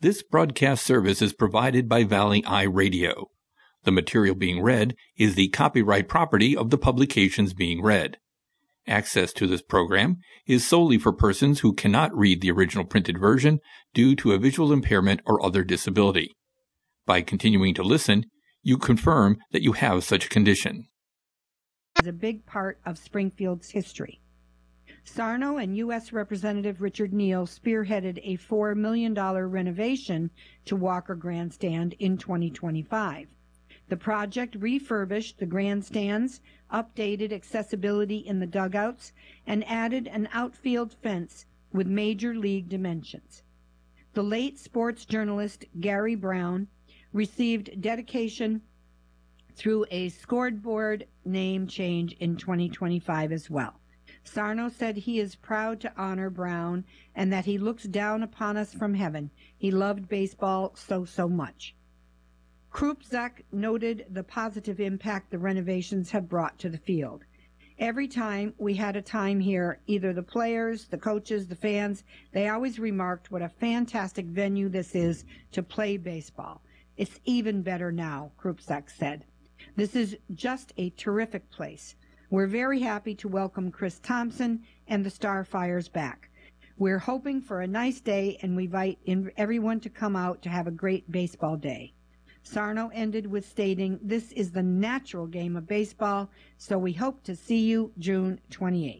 This broadcast service is provided by Valley Eye Radio. The material being read is the copyright property of the publications being read. Access to this program is solely for persons who cannot read the original printed version due to a visual impairment or other disability. By continuing to listen, you confirm that you have such a condition. Is a big part of Springfield's history. Sarno and U.S. Representative Richard Neal spearheaded a $4 million renovation to Walker Grandstand in 2025. The project refurbished the grandstands, updated accessibility in the dugouts, and added an outfield fence with major league dimensions. The late sports journalist Gary Brown received dedication through a scoreboard name change in 2025 as well. Sarno said he is proud to honor Brown and that he looks down upon us from heaven. He loved baseball so much. Krupczak noted the positive impact the renovations have brought to the field. Every time we had a time here, either the players, the coaches, the fans, they always remarked what a fantastic venue this is to play baseball. It's even better now, Krupczak said. This is just a terrific place. We're very happy to welcome Chris Thompson and the Starfires back. We're hoping for a nice day, and we invite everyone to come out to have a great baseball day. Sarno ended with stating, "This is the natural game of baseball, so we hope to see you June 28th.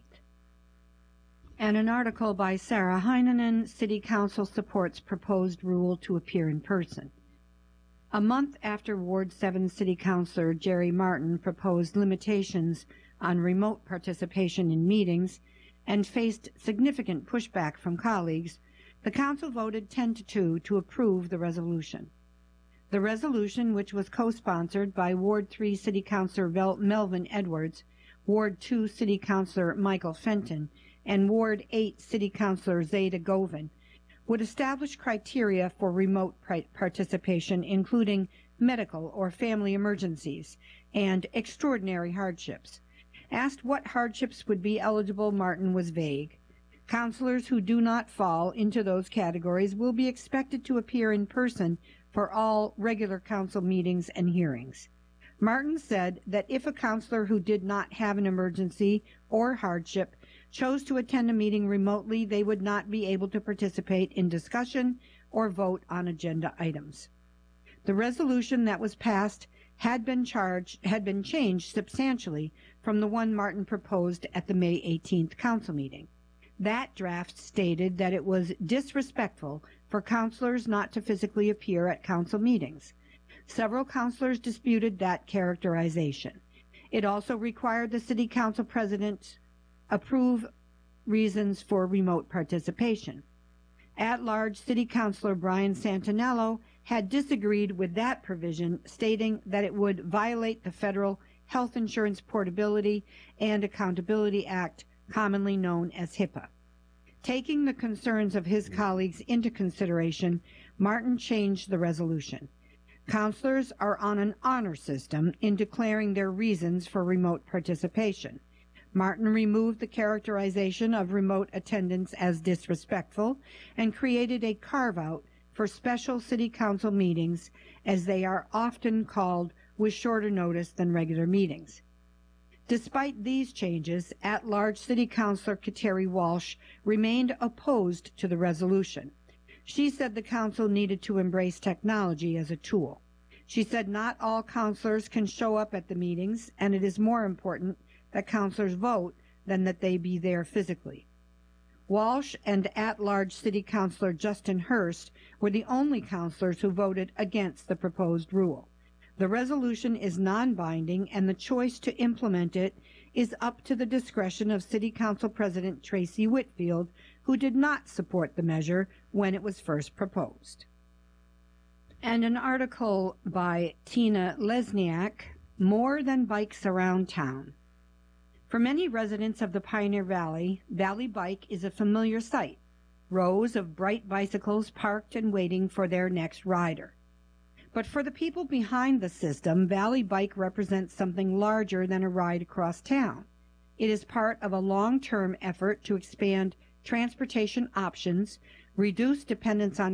And an article by Sarah Heinonen, City Council supports proposed rule to appear in person. A month after Ward 7 City Councilor Jerry Martin proposed limitations on remote participation in meetings and faced significant pushback from colleagues, the Council voted 10-2 to approve the resolution. The resolution, which was co-sponsored by Ward 3 City Councilor Melvin Edwards, Ward 2 City Councilor Michael Fenton, and Ward 8 City Councilor Zeta Govin, would establish criteria for remote participation, including medical or family emergencies and extraordinary hardships. Asked what hardships would be eligible, Martin was vague. Councilors who do not fall into those categories will be expected to appear in person for all regular council meetings and hearings. Martin said that if a councilor who did not have an emergency or hardship chose to attend a meeting remotely, they would not be able to participate in discussion or vote on agenda items. The resolution that was passed had been changed substantially from the one Martin proposed at the May 18th council meeting. That draft stated that it was disrespectful for councilors not to physically appear at council meetings. Several councilors disputed that characterization. It also required the city council president approve reasons for remote participation. At-large City Councilor Brian Santinello had disagreed with that provision, stating that it would violate the Federal Health Insurance Portability and Accountability Act, commonly known as HIPAA. Taking the concerns of his colleagues into consideration, Martin changed the resolution. Councilors are on an honor system in declaring their reasons for remote participation. Martin removed the characterization of remote attendance as disrespectful and created a carve-out for special city council meetings, as they are often called with shorter notice than regular meetings. Despite these changes, at-large City Councilor Kateri Walsh remained opposed to the resolution. She said the council needed to embrace technology as a tool. She said not all councilors can show up at the meetings, and it is more important that councilors vote than that they be there physically. Walsh and at-large City Councilor Justin Hurst were the only councilors who voted against the proposed rule. The resolution is non-binding, and the choice to implement it is up to the discretion of City Council President Tracy Whitfield, who did not support the measure when it was first proposed. And an article by Tina Lesniak, More Than Bikes Around Town. For many residents of the Pioneer Valley, Valley Bike is a familiar sight. Rows of bright bicycles parked and waiting for their next rider. But for the people behind the system, Valley Bike represents something larger than a ride across town. It is part of a long-term effort to expand transportation options, reduce dependence on